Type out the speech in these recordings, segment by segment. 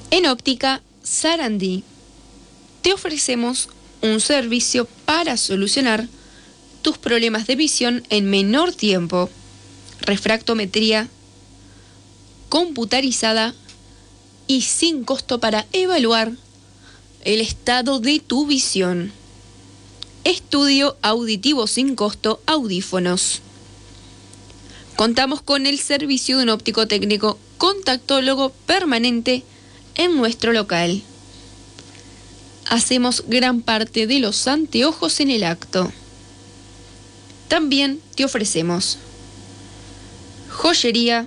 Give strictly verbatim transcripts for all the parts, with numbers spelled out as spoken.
En Óptica Sarandí te ofrecemos un servicio para solucionar tus problemas de visión en menor tiempo. Refractometría computarizada y sin costo para evaluar el estado de tu visión. Estudio auditivo sin costo, audífonos. Contamos con el servicio de un óptico técnico contactólogo permanente en nuestro local. Hacemos gran parte de los anteojos en el acto. También te ofrecemos joyería,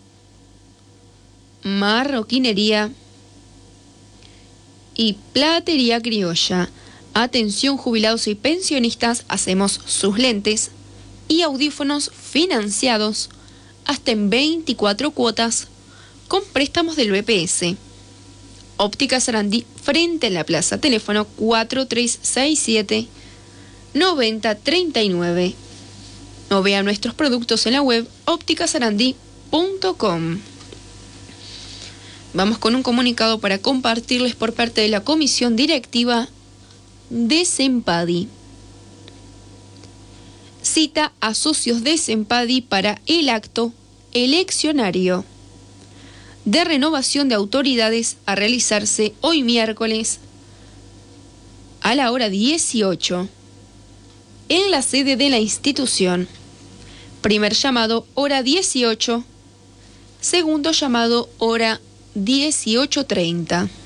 marroquinería y platería criolla. Atención jubilados y pensionistas, hacemos sus lentes y audífonos financiados hasta en veinticuatro cuotas con préstamos del B P S. Óptica Sarandí, frente a la plaza. Teléfono cuatro tres seis siete, nueve cero tres nueve. O vea nuestros productos en la web óptica sarandí punto com. Vamos con un comunicado para compartirles por parte de la comisión directiva de Sempadi. Cita a socios de Sempadi para el acto eleccionario de renovación de autoridades a realizarse hoy miércoles a la hora dieciocho en la sede de la institución. Primer llamado, hora dieciocho. Segundo llamado, hora dieciocho treinta.